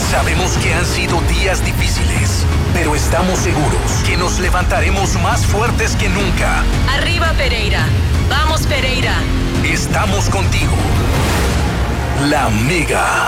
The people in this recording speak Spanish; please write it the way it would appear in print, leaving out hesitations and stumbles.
Sabemos que han sido días difíciles, pero estamos seguros que nos levantaremos más fuertes que nunca. Arriba, Pereira. Vamos, Pereira. Estamos contigo. La Mega.